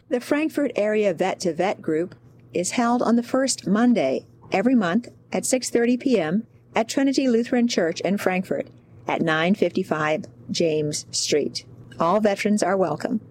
The Frankfort Area Vet to Vet group is held on the first Monday every month at 6:30 p.m. at Trinity Lutheran Church in Frankfort at 955 James Street. All veterans are welcome.